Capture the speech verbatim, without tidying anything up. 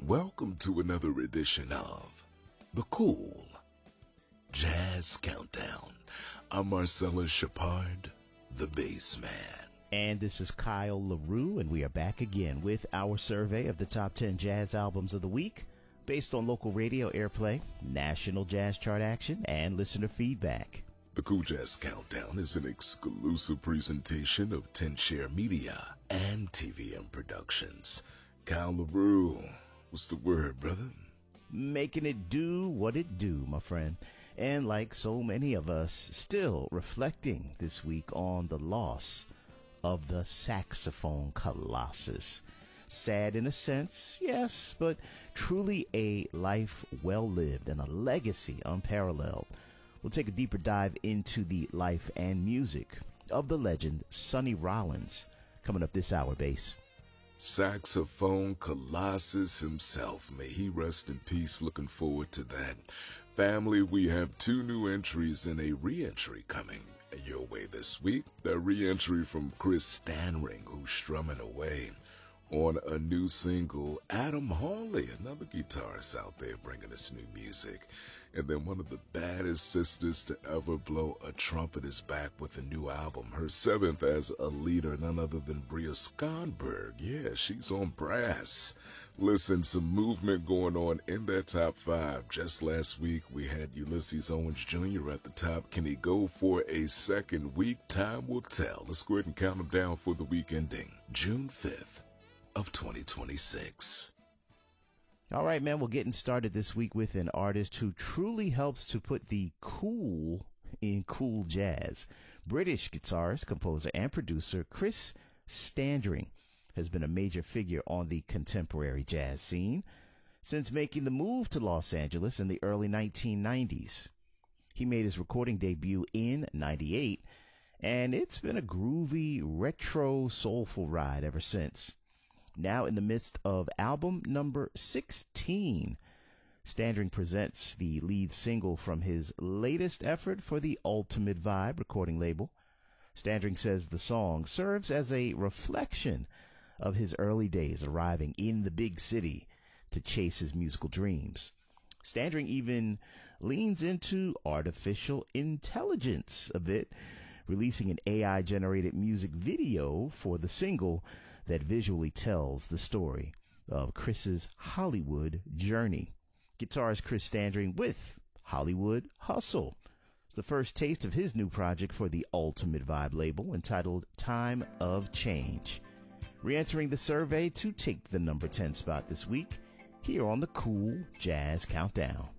Welcome to another edition of The Cool Jazz Countdown. I'm Marcellus Shepard, the bass man. And this is Kyle LaRue, and we are back again with our survey of the top ten jazz albums of the week based on local radio airplay, national jazz chart action, and listener feedback. The Cool Jazz Countdown is an exclusive presentation of ten Share Media and T V M Productions. Kyle LaRue, what's the word, brother? Making it do what it do, my friend. And like so many of us, still reflecting this week on the loss of the saxophone colossus. Sad in a sense, yes, but truly a life well lived and a legacy unparalleled. We'll take a deeper dive into the life and music of the legend Sonny Rollins coming up this hour, bass. Saxophone colossus himself. May he rest in peace. Looking forward to that. Family, we have two new entries and a re-entry coming your way this week. The re-entry from Chris Stanring, who's strumming away on a new single. Adam Hawley, another guitarist out there bringing us new music. And then one of the baddest sisters to ever blow a trumpet is back with a new album. Her seventh as a leader, none other than Bria Skonberg. Yeah, she's on brass. Listen, some movement going on in that top five. Just last week, we had Ulysses Owens Junior at the top. Can he go for a second week? Time will tell. Let's go ahead and count him down for the week ending June fifth. Of twenty twenty-six. All right, man, we're getting started this week with an artist who truly helps to put the cool in cool jazz. British guitarist, composer, and producer Chris Standring has been a major figure on the contemporary jazz scene since making the move to Los Angeles in the early nineteen nineties. He made his recording debut in ninety-eight, and it's been a groovy, retro, soulful ride ever since. Now in the midst of album number sixteen, Standring presents the lead single from his latest effort for the Ultimate Vibe recording label. Standring says the song serves as a reflection of his early days arriving in the big city to chase his musical dreams. Standring even leans into artificial intelligence a bit, releasing an A I-generated music video for the single that visually tells the story of Chris's Hollywood journey. Guitarist Chris Standring with Hollywood Hustle. It's the first taste of his new project for the Ultimate Vibe label entitled Time of Change. Re-entering the survey to take the number ten spot this week here on the Cool Jazz Countdown.